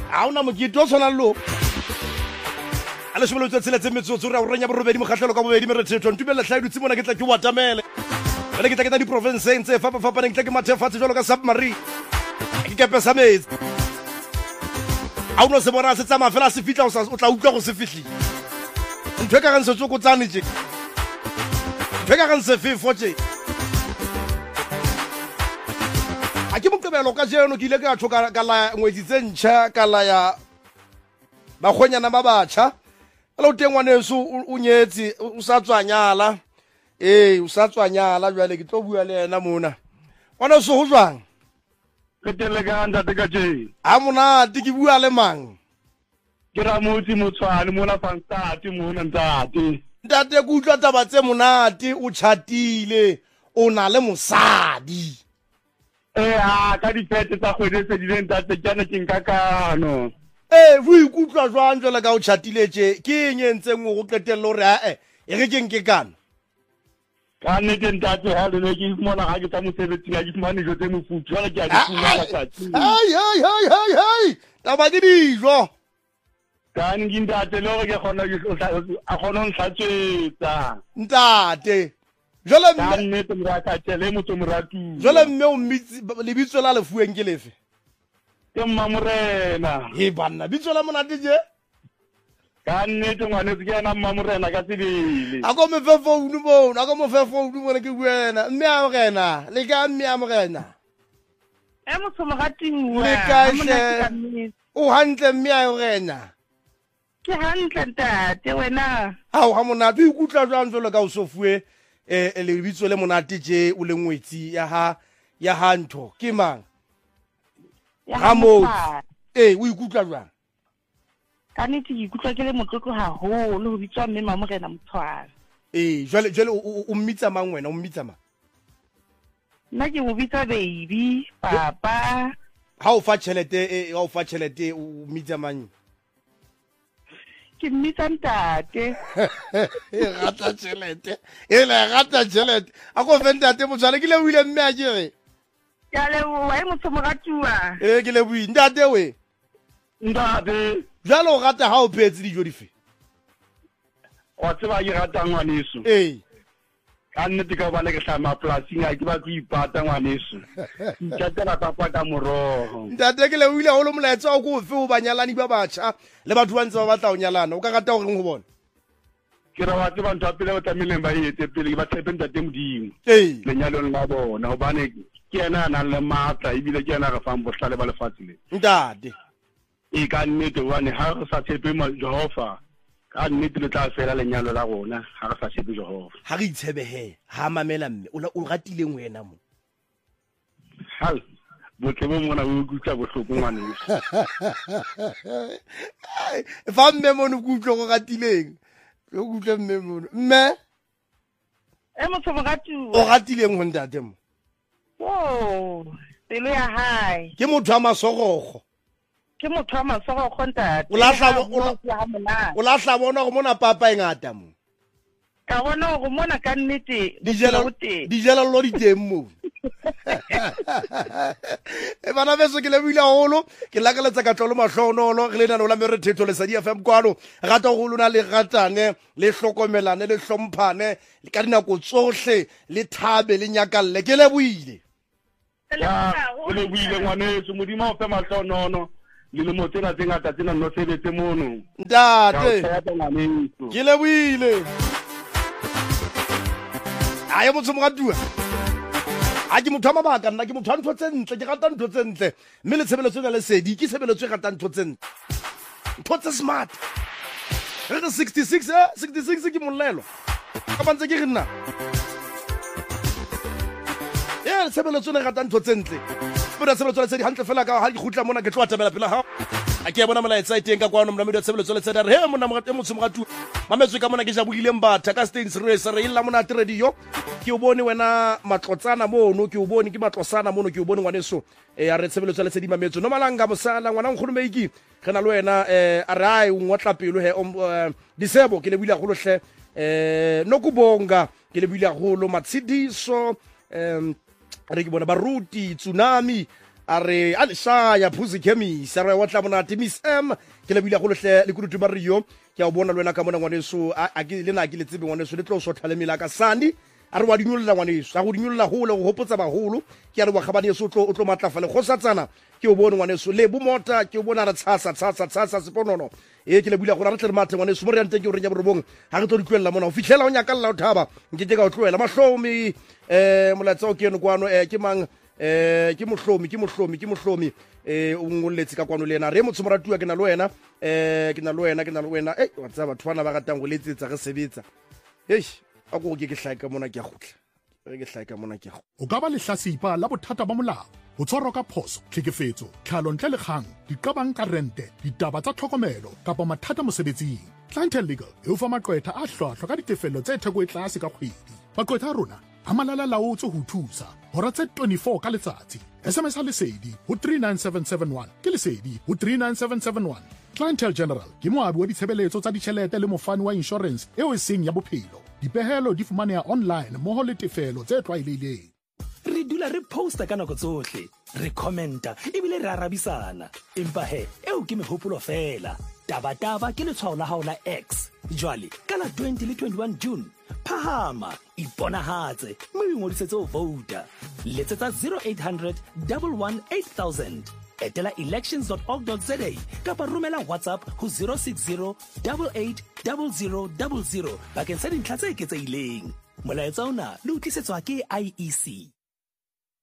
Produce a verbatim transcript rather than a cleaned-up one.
a una mokete o tshwana lo a le shebelo tse tse metsotso re a renya borobedi mogatlhelo ka bobedi merethetho ntumela tlhaedi tsi mona ke tla ke watamele le ke tla ke tla di province tse fa fa pa neng tla ke mathe fatshe jalo ka submarine ke ke pesa metsi a uno se bona se tsa mafela se fitla o tla utlwa go se fitli ntwe ka ga ntse go tsane tje ntwe ka ga ntse fifo tje a ke mokebelo ka jeno ke ile ka thoka ka la ngwetsi tse ntšha ka la ya ba khonyana ba batšha lo teng ngwaneso o nyetse o sa tswanyala eh o sa tswanyala jwale ke tlo bua le yena mona ngwaneso ho jwang ke tele ka nda te ka je a mona di ke bua le mang ke ra motsi motswane mona fantati mona ntate ntate ku utlwa taba tse monate o chatile o na le mosadi eh a ka di pete tsa kgwedi tse di leng ntate kana ke nka kano eh o ikutlwa jwang jwale ka o chatile tje ke eng entseng o go qetella hore a e e re ke nke kana ka nne ke ntate ha le ke mona ga ke tsa mosebetsi ga ke fumane jo tse mofuthu jwale ke a di fumana tsatsi ai ai ai ai ai taba ke dijo ka nne ntate le ke khona a khona ntlhatsetsa ntate jwale ka nne te mraka tele motho moratu jwale mme o mmitsi lebitso la le fueng ke lefe ke Mmamorena he banna bitso la monate je ka nne te ngwane ke yena Mmamorena ka tsebile a go me fe phone mo a go mo fe phone mo ke buena mme a morena le ka mme a morena e motho mogatiwa le ka hle o hantle mme a morena ke hantle ntate wena ha o ha monate o ikutla jwang jwalo ka o sofue eh le bitso le monate je o le ngwetsi ya ha ya ha ntho ke mang ha mo eh o ikutla jwang ka nete ke ikutlwa ke le motlotlo haholo ho bitswa mme Mmamorena Motshwane eh jwale jwale o mmitsa mang wena o mmitsa mang nna ke mo bitsa baby papa ha o fa tšhelete e ha o fa tšhelete o mmitsa mang ke mmitsa ntate e rata tšhelete e le rata tšhelete a go fe ntate Motshwane ke le wile mme a jere ya le wa e motho mogatiwa eh ke le bui ntate we ntate jalo o rata ha o phetse dijo dife o tseba ke rata ngwaneso eh ka nnete ka ba le ke hlama plasing a ke ba ke ipata ngwaneso ntata papa ka moroho ntate ke le wile ho lo molaetsa o go fe o banyalani ba batjha le batho ba ntse ba batla o nyalana o ka rata go reng go bona ke ra wa tseba ntho a pele o tlamileng ba etse pele ba tshepe ntate modimo eh lenyalong la bona hobane ke yena a nang le matla ebile ke yena re fang bohlale ba lefatshe le ntate e ka nnete wane ha re sa tshepe Jehova ka nnete le tla fela lenyalo la rona ha re sa tshepe Jehova ha re itshebehe ha mamela mme o ratileng wena mo hal botle bo mona o gutla bohloko ngwane fa mme mo no gutlo go ratileng o gutla mme mo mme e motho mogatiwa o ratileng ho ntate mo oh pelo ya hae ke motho a masorogo ke motho a masorogo ntate o lahla o lahla bona go mona papa e ngata mo ka bona go mona ka nnete dijela lo di teng mo e bana beso ke le buile holo ke la ka letsa ka tlolo mahlonolo re le nana la merethetho le sadia F M kwano rata go lona le ratane le hlokomelane le hlomphane le ka dinako tsohle le thabe le nyakalle ke le buile ya le buile ngwaneso modimo o fe mahlonono le le motena tse ngata tsena no sebetse mono ntate ke le buile aye motho mo gatua a ke motho a mabaka nna ke motho a ntho tse ntle ke rata ntho tse ntle mme le tshebeletso ya le sedi ke tshebeletso e rata ntho tse ntle ntho tse smart re re sixty-six eh sixty-six ke molelo ka bantse ke re nna eh tshebeletso ne rata ntho tse ntle bona tshebeletso le sedi hantle fela ka ha ke khutla mona ke tlo atamela pela ha a ke bona molaetsa e teng ka kwano mona media tshebeletso le sedi re he mona mo motho mo gatua mametswe ka mona ke ja buile mbatha ka Stains Race re illa mona radio ke o bone wena matlotsana mono ke o bone ke matlosana mono ke o bone ngwaneso e a re tshebeletso le sedi mametswe no malanga mosala ngwana nkgolumeiki re na le wena eh a re ai o ngotla pelo he disebo ke le buile go lohle eh no kubonga ke le buile go lo matsidiso em re ke bona baruti tsunami a re a leshaya phusi chemis a re wa tla monate Miss M ke le bile go lehle le kurutu ba rio ke a bona lwena ka mona ngwaneso a ke le na ke le tsebe ngwaneso le tlo so tlhalemela ka sandi a re wa dinyolla ngwaneso a go dinyolla hole go hopotsa bagolo ke a re wa khabane so tlo o tlo matlafa le go satsana ke o bone ngwaneso le bomota ke o bona re tshasa tshasa tshasa seponono e ke le bula go ra re tle mathe ngwaneso mo re ntse ke o renya borobong ha re tlo di tlwella mona o fitlhela o nyaka lla o thaba nke ke ka o tlwela mahlomi eh molatsa o ke eno kwano eh ke mang eh ke mohlomi ke mohlomi ke mohlomi eh o ngoletse ka kwano le ena re motho moratuwa ke na le wena eh ke na le wena ke na le wena eh wa tsaba batho bana ba ratang go letsetsa re sebetsa hey a go ke ke hlaika mona ke a gutla re ke hlaika mona ke a o ka ba lehlasipa la bothata ba molao o tshwarwa ka phoso tlhekefetso tlhalo ntle le kgang diqabang ka rente ditaba tsa tlhokomelo kapa mathata mosebetsing Clientele Legal e o fa maqwetha a hlwahlwa ka ditefello tse theko e tlase ka kgwedi maqwetha a rona a malala laotse ho thusa hora tse twenty-four ka letsatsi S M S a lesedi ho three nine seven seven one ke lesedi ho three nine seven seven one Clientele General ke moabi wa ditshebeletso tsa ditjhelete le mofani wa insurance eo e seng ya bophelo dipehelo di fumaneha online mmoho le tefelo tse tlwaelehileng re dula re posta ka nako tsohle re commenta ebile re arabisana empa he eo ke mehopolo fela taba taba ke letshwao la hao la X jwale ka la twenty le twenty-one June phahama iponahatse mo ingodisetse ho vouta letsetsa zero eight hundred one one eight thousand etela elections dot org dot za kapa romela WhatsApp ho zero six zero eight eight zero zero zero zero bakeng sa dintlha tse eketsehileng molaetsa ona le utlisetswa ke I E C.